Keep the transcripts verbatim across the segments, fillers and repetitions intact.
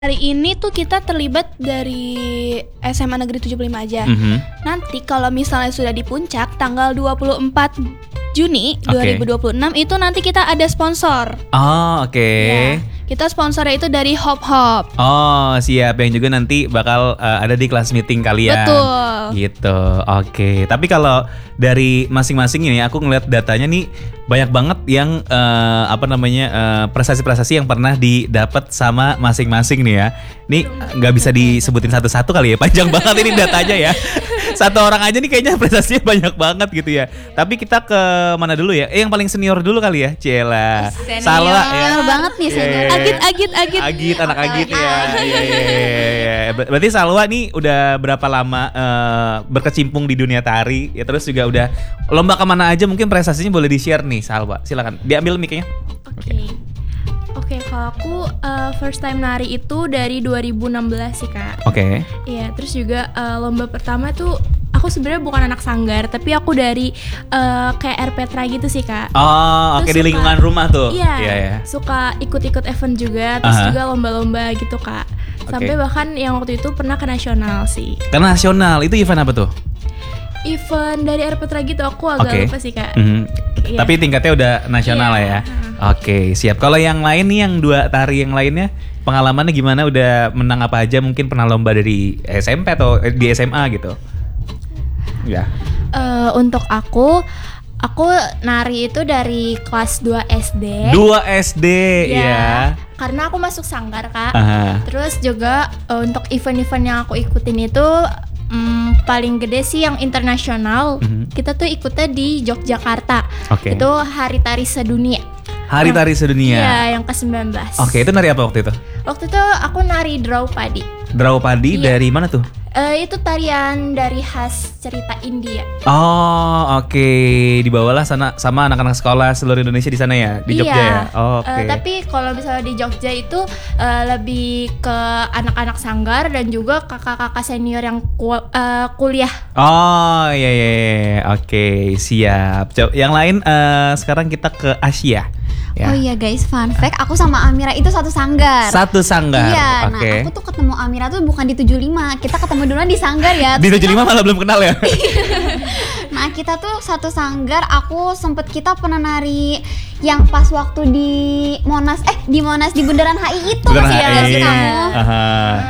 Hari ini tuh kita terlibat dari S M A Negeri tujuh puluh lima aja. Mm-hmm. Nanti kalau misalnya sudah di puncak tanggal dua puluh empat Juni Oke. dua ribu dua puluh enam itu nanti kita ada sponsor. Oh, oke. Ya, kita sponsornya itu dari Hop Hop. Oh, siap. Yang juga nanti bakal uh, ada di kelas meeting kalian. Betul. Gitu. Oke. Tapi kalau dari masing-masing ini aku ngeliat datanya nih banyak banget yang uh, apa namanya uh, prestasi-prestasi yang pernah didapat sama masing-masing nih ya. Nih nggak bisa disebutin satu-satu kali ya. Panjang banget ini datanya ya. Satu orang aja nih kayaknya prestasinya banyak banget gitu ya. Tapi kita ke mana dulu ya? Eh, yang paling senior dulu kali ya, Ciela. Senior. Salwa ya. Senior banget nih, senior. Yeah. Agit agit agit. Agit, anak Oke, Agit oke. ya. Iya, iya, iya, iya. Ber- Berarti Salwa nih udah berapa lama eh, berkecimpung di dunia tari? Ya terus juga udah lomba kemana aja, mungkin prestasinya boleh di-share nih, Salwa. Silakan. Diambil mic-nya. Oke. Oke, kalau aku uh, first time nari itu dari dua ribu enam belas sih, Kak. Oke. Iya, terus juga uh, lomba pertama tuh aku sebenarnya bukan anak sanggar, tapi aku dari uh, kayak R Petra gitu sih, Kak. Oh, oke, Terus di suka- lingkungan rumah tuh. Iya, Iya, ya. suka ikut-ikut event juga, terus Aha. juga lomba-lomba gitu, Kak. Sampai Oke. bahkan yang waktu itu pernah ke nasional sih. Karena nasional itu event apa tuh? Event dari R Petra gitu, aku agak Oke. lupa sih, Kak. Mhm. Iya. Tapi tingkatnya udah nasional Iya. lah ya. Oke, siap. Kalau yang lain nih, yang dua tari yang lainnya, pengalamannya gimana? Udah menang apa aja? Mungkin pernah lomba dari S M P atau di S M A gitu? Ya. Eh, untuk aku, aku nari itu dari kelas dua S D. Dua S D Iya, ya. karena aku masuk sanggar, Kak. Aha. Terus juga eh, untuk event-event yang aku ikutin itu mm, paling gede sih yang internasional. Mhm. Kita tuh ikutnya di Yogyakarta. Oke. Itu Hari Tari Sedunia. Hari Tari Sedunia. Iya, yang ke sembilan belas. Oke, itu nari apa waktu itu? Waktu itu aku nari Draupadi. Draupadi Iya. dari mana tuh? Eh, itu tarian dari khas cerita India. Oh, oke. Dibawalah sana sama anak-anak sekolah seluruh Indonesia di sana ya, di Jogja Iya. ya. Oh, oke. Eh, tapi kalau misalnya di Jogja itu eh, lebih ke anak-anak sanggar dan juga kakak-kakak senior yang ku- eh, kuliah. Oh, iya iya iya. Oke, siap. Coba yang lain eh, sekarang kita ke Asia. Ya. Oh iya guys, fun fact, aku sama Amira itu satu sanggar. Satu sanggar. Iya, Oke. nah aku tuh ketemu Amira tuh bukan di tujuh puluh lima, kita ketemu duluan di sanggar ya. Di Terus tujuh puluh lima malah belum kenal ya. Nah kita tuh satu sanggar, aku sempet kita pernah nari yang pas waktu di Monas, eh di Monas di Bundaran H I itu Bukan masih ingat H I. gak sih kamu? Aha.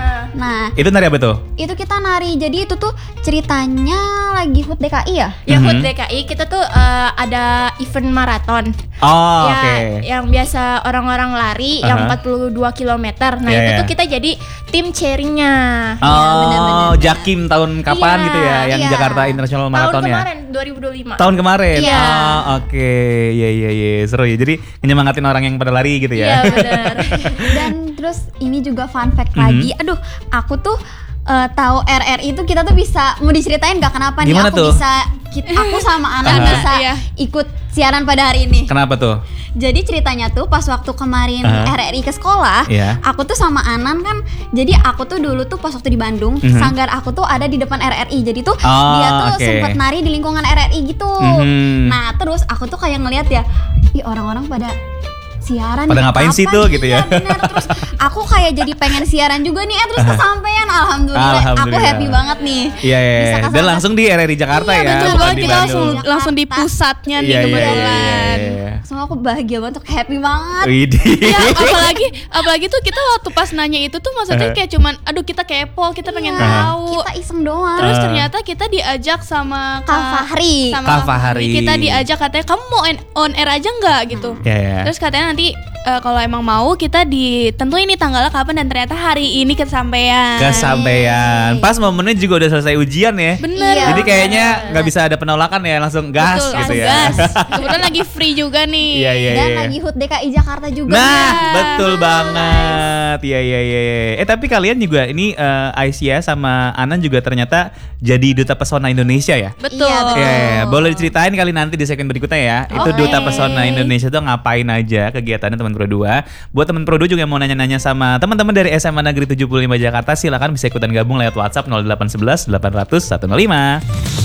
Nah Itu nari apa tuh? itu kita nari, jadi itu tuh ceritanya lagi H U T D K I ya? Ya H U T Mhm. D K I kita tuh eh, ada event maraton. Oh, Ya, oke. yang biasa orang-orang lari yang Aha. empat puluh dua kilometer. Nah, Iya, itu iya. tuh kita jadi tim cheeringnya. Oh, benar-benar. Jakim tahun kapan Iya, gitu ya, yang iya. Jakarta International Tahun Marathon ya? kemarin dua ribu dua puluh lima. Tahun kemarin. Iya. Oh, oke. Iya iya iya, seru ya. Jadi nyemangatin orang yang pada lari gitu Iya, ya. benar. Dan terus ini juga fun fact Mhm. lagi. Aduh, aku tuh eh, tahu R R I itu kita tuh bisa, mau diceritain gak kenapa nih Gimana aku tuh? bisa kit- aku sama Ana Aha. bisa Iya. ikut siaran pada hari ini. Kenapa tuh? Jadi ceritanya tuh pas waktu kemarin Aha. R R I ke sekolah, Iya. aku tuh sama Anan kan, jadi aku tuh dulu tuh pas waktu di Bandung, Mhm. sanggar aku tuh ada di depan R R I. Jadi tuh Oh, dia tuh oke. sempet nari di lingkungan R R I gitu. Mhm. Nah terus aku tuh kayak ngeliat ya, ih orang-orang pada siaran Pada nih, ngapain sih kapan tuh, nih? gitu ya? Iya, bener. Terus aku kayak jadi pengen siaran juga nih, eh terus kesampean, alhamdulillah. Aku Alhamdulillah. happy banget nih. Iya iya. Bisa iya. kesampean. Dan langsung di R R I Jakarta Iya, ya, betul bukan banget. di Kita langsung Bandung. langsung di Jakarta. pusatnya nih Iya iya iya. kebetulan. iya. Semua aku bahagia banget, aku happy banget. Widih. Ya, apalagi apalagi tuh kita waktu pas nanya itu tuh maksudnya Aha. kayak cuman aduh kita kepo, kita pengen Iya, tahu. Kita iseng doang. Terus Ah. ternyata kita diajak sama Kak Fahri. sama Kak Kak Fahri. Kita diajak katanya kamu mau on- on air aja nggak gitu. Iya iya. Terus katanya nanti eh, kalau emang mau kita ditentuin nih tanggalnya kapan dan ternyata hari ini kesampaian. Kesampaian. Pas momennya juga udah selesai ujian ya. Bener. Iya. Jadi kayaknya nggak bisa ada penolakan ya, langsung gas Betul, gitu langsung ya. gas. Kebetulan lagi free juga nih. Iya iya Dan iya. lagi H U T D K I Jakarta juga. Nah, Iya. betul banget. Iya iya iya. iya. Eh tapi kalian juga ini eh, Aisyah sama Anan juga ternyata jadi duta pesona Indonesia ya? Betul. Iya, betul. Iya, iya, iya. Boleh diceritain kali nanti di segmen berikutnya ya. Itu Oke. duta pesona Indonesia tuh ngapain aja kegiatannya teman Pro dua. Buat teman Pro dua juga yang mau nanya-nanya sama teman-teman dari S M A Negeri tujuh puluh lima Jakarta, silakan bisa ikutan gabung lewat WhatsApp nol delapan satu satu delapan nol nol satu nol lima.